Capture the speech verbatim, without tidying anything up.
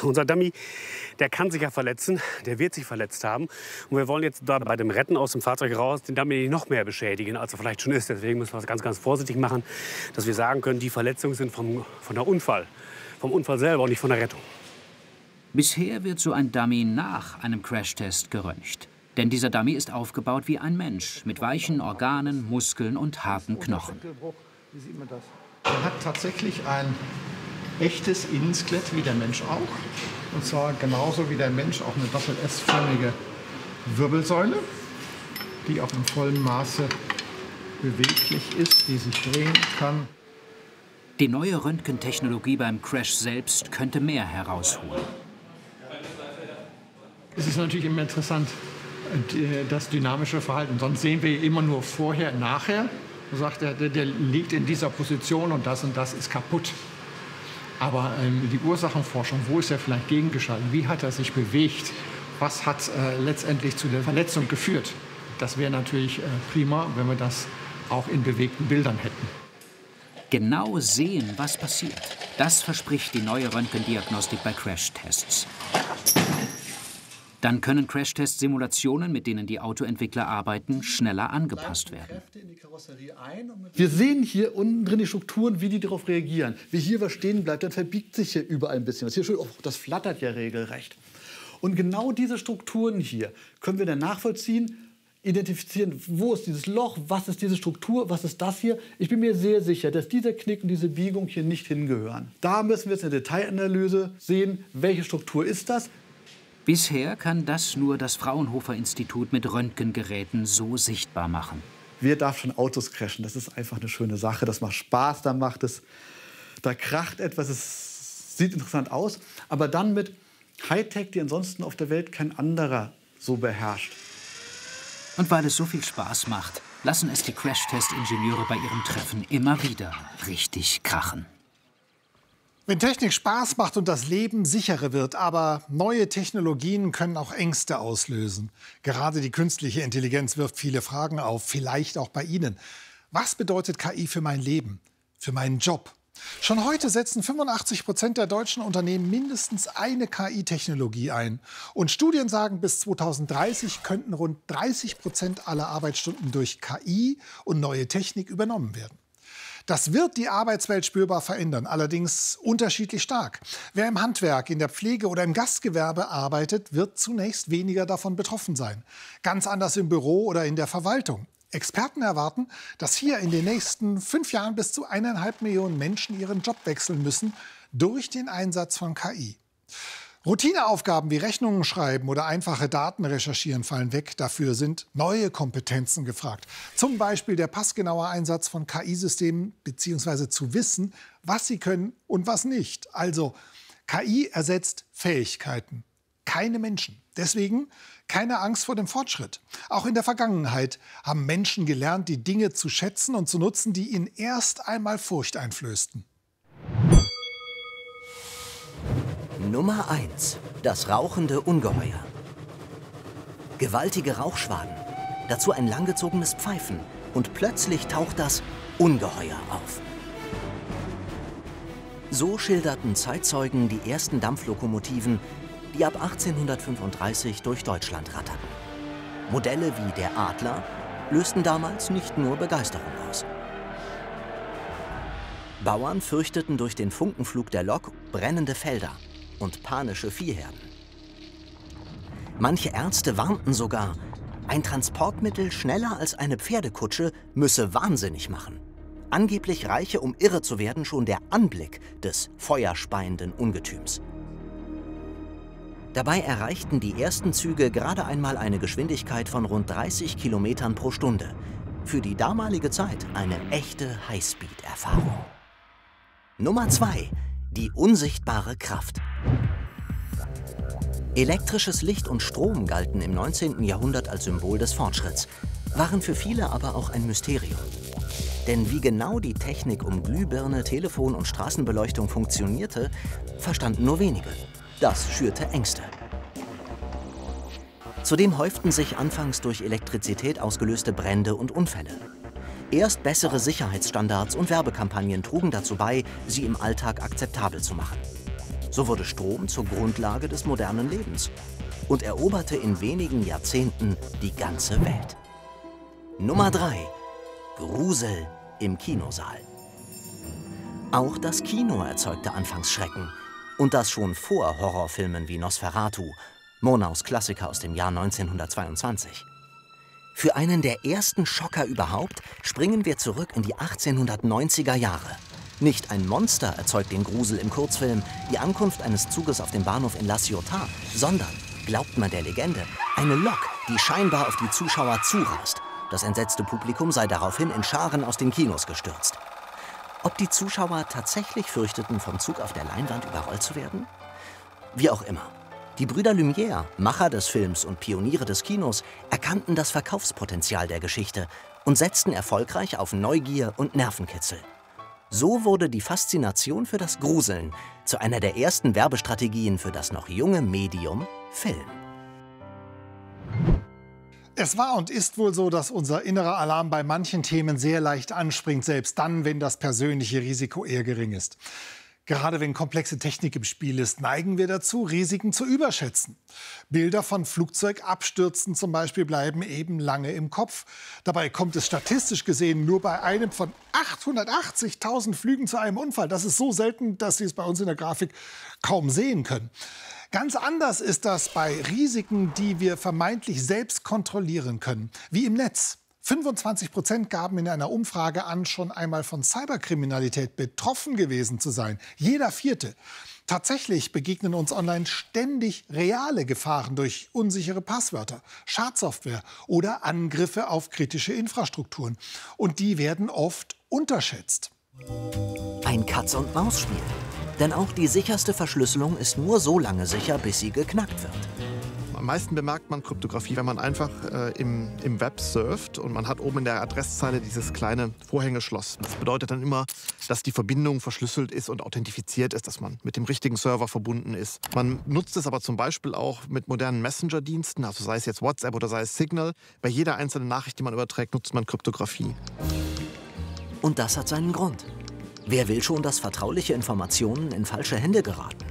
Unser Dummy, der kann sich ja verletzen, der wird sich verletzt haben. Und wir wollen jetzt da bei dem Retten aus dem Fahrzeug raus den Dummy nicht noch mehr beschädigen, als er vielleicht schon ist. Deswegen müssen wir es ganz, ganz vorsichtig machen, dass wir sagen können, die Verletzungen sind vom, von der Unfall, vom Unfall selber und nicht von der Rettung. Bisher wird so ein Dummy nach einem Crashtest geröntgt. Denn dieser Dummy ist aufgebaut wie ein Mensch, mit weichen Organen, Muskeln und harten Knochen. Wie sieht man das? Er hat tatsächlich ein echtes Innenskelett, wie der Mensch auch. Und zwar genauso wie der Mensch auch eine doppel-S-förmige Wirbelsäule, die auch im vollen Maße beweglich ist, die sich drehen kann. Die neue Röntgentechnologie beim Crash selbst könnte mehr herausholen. Es ist natürlich immer interessant, das dynamische Verhalten. Sonst sehen wir immer nur vorher, nachher. Man sagt, der, der liegt in dieser Position und das und das ist kaputt. Aber ähm, die Ursachenforschung, wo ist er vielleicht gegengeschaltet? Wie hat er sich bewegt? Was hat äh, letztendlich zu der Verletzung geführt? Das wäre natürlich äh, prima, wenn wir das auch in bewegten Bildern hätten. Genau sehen, was passiert. Das verspricht die neue Röntgendiagnostik bei Crashtests. Dann können Crashtest-Simulationen, mit denen die Autoentwickler arbeiten, schneller angepasst werden. Wir sehen hier unten drin die Strukturen, wie die darauf reagieren. Wie hier was stehen bleibt, dann verbiegt sich hier überall ein bisschen was. Hier, oh, das flattert ja regelrecht. Und genau diese Strukturen hier können wir dann nachvollziehen, identifizieren, wo ist dieses Loch, was ist diese Struktur, was ist das hier. Ich bin mir sehr sicher, dass dieser Knick und diese Biegung hier nicht hingehören. Da müssen wir jetzt eine Detailanalyse sehen, welche Struktur ist das. Bisher kann das nur das Fraunhofer-Institut mit Röntgengeräten so sichtbar machen. Wer darf schon Autos crashen? Das ist einfach eine schöne Sache. Das macht Spaß, da macht es, da kracht etwas, es sieht interessant aus. Aber dann mit Hightech, die ansonsten auf der Welt kein anderer so beherrscht. Und weil es so viel Spaß macht, lassen es die Crashtest-Ingenieure bei ihrem Treffen immer wieder richtig krachen. Wenn Technik Spaß macht und das Leben sicherer wird, aber neue Technologien können auch Ängste auslösen. Gerade die künstliche Intelligenz wirft viele Fragen auf, vielleicht auch bei Ihnen. Was bedeutet K I für mein Leben, für meinen Job? Schon heute setzen fünfundachtzig Prozent der deutschen Unternehmen mindestens eine K I-Technologie ein. Und Studien sagen, bis zweitausenddreißig könnten rund dreißig Prozent aller Arbeitsstunden durch K I und neue Technik übernommen werden. Das wird die Arbeitswelt spürbar verändern, allerdings unterschiedlich stark. Wer im Handwerk, in der Pflege oder im Gastgewerbe arbeitet, wird zunächst weniger davon betroffen sein. Ganz anders im Büro oder in der Verwaltung. Experten erwarten, dass hier in den nächsten fünf Jahren bis zu eineinhalb Millionen Menschen ihren Job wechseln müssen durch den Einsatz von K I. Routineaufgaben wie Rechnungen schreiben oder einfache Daten recherchieren fallen weg. Dafür sind neue Kompetenzen gefragt. Zum Beispiel der passgenaue Einsatz von K I-Systemen bzw. zu wissen, was sie können und was nicht. Also K I ersetzt Fähigkeiten, keine Menschen. Deswegen keine Angst vor dem Fortschritt. Auch in der Vergangenheit haben Menschen gelernt, die Dinge zu schätzen und zu nutzen, die ihnen erst einmal Furcht einflößten. Nummer eins. Das rauchende Ungeheuer. Gewaltige Rauchschwaden, dazu ein langgezogenes Pfeifen und plötzlich taucht das Ungeheuer auf. So schilderten Zeitzeugen die ersten Dampflokomotiven, die ab achtzehnhundertfünfunddreißig durch Deutschland ratterten. Modelle wie der Adler lösten damals nicht nur Begeisterung aus. Bauern fürchteten durch den Funkenflug der Lok brennende Felder und panische Viehherden. Manche Ärzte warnten sogar, ein Transportmittel schneller als eine Pferdekutsche müsse wahnsinnig machen. Angeblich reiche, um irre zu werden, schon der Anblick des feuerspeienden Ungetüms. Dabei erreichten die ersten Züge gerade einmal eine Geschwindigkeit von rund dreißig Kilometern pro Stunde. Für die damalige Zeit eine echte Highspeed-Erfahrung. Nummer zwei. Die unsichtbare Kraft. Elektrisches Licht und Strom galten im neunzehnten Jahrhundert als Symbol des Fortschritts, waren für viele aber auch ein Mysterium. Denn wie genau die Technik um Glühbirne, Telefon und Straßenbeleuchtung funktionierte, verstanden nur wenige. Das schürte Ängste. Zudem häuften sich anfangs durch Elektrizität ausgelöste Brände und Unfälle. Erst bessere Sicherheitsstandards und Werbekampagnen trugen dazu bei, sie im Alltag akzeptabel zu machen. So wurde Strom zur Grundlage des modernen Lebens und eroberte in wenigen Jahrzehnten die ganze Welt. Nummer drei. Grusel im Kinosaal. Auch das Kino erzeugte anfangs Schrecken. Und das schon vor Horrorfilmen wie Nosferatu, Murnaus Klassiker aus dem Jahr neunzehnhundertzweiundzwanzig. Für einen der ersten Schocker überhaupt springen wir zurück in die achtzehnhundertneunziger Jahre. Nicht ein Monster erzeugt den Grusel im Kurzfilm Die Ankunft eines Zuges auf dem Bahnhof in La Ciotat, sondern, glaubt man der Legende, eine Lok, die scheinbar auf die Zuschauer zurast. Das entsetzte Publikum sei daraufhin in Scharen aus den Kinos gestürzt. Ob die Zuschauer tatsächlich fürchteten, vom Zug auf der Leinwand überrollt zu werden? Wie auch immer. Die Brüder Lumière, Macher des Films und Pioniere des Kinos, erkannten das Verkaufspotenzial der Geschichte und setzten erfolgreich auf Neugier und Nervenkitzel. So wurde die Faszination für das Gruseln zu einer der ersten Werbestrategien für das noch junge Medium Film. Es war und ist wohl so, dass unser innerer Alarm bei manchen Themen sehr leicht anspringt, selbst dann, wenn das persönliche Risiko eher gering ist. Gerade wenn komplexe Technik im Spiel ist, neigen wir dazu, Risiken zu überschätzen. Bilder von Flugzeugabstürzen zum Beispiel bleiben eben lange im Kopf. Dabei kommt es statistisch gesehen nur bei einem von achthundertachtzigtausend Flügen zu einem Unfall. Das ist so selten, dass Sie es bei uns in der Grafik kaum sehen können. Ganz anders ist das bei Risiken, die wir vermeintlich selbst kontrollieren können, wie im Netz. fünfundzwanzig Prozent gaben in einer Umfrage an, schon einmal von Cyberkriminalität betroffen gewesen zu sein. Jeder Vierte. Tatsächlich begegnen uns online ständig reale Gefahren durch unsichere Passwörter, Schadsoftware oder Angriffe auf kritische Infrastrukturen. Und die werden oft unterschätzt. Ein Katz-und-Maus-Spiel. Denn auch die sicherste Verschlüsselung ist nur so lange sicher, bis sie geknackt wird. Am meisten bemerkt man Kryptographie, wenn man einfach äh, im, im Web surft und man hat oben in der Adresszeile dieses kleine Vorhängeschloss. Das bedeutet dann immer, dass die Verbindung verschlüsselt ist und authentifiziert ist, dass man mit dem richtigen Server verbunden ist. Man nutzt es aber zum Beispiel auch mit modernen Messenger-Diensten, also sei es jetzt WhatsApp oder sei es Signal. Bei jeder einzelnen Nachricht, die man überträgt, nutzt man Kryptographie. Und das hat seinen Grund. Wer will schon, dass vertrauliche Informationen in falsche Hände geraten?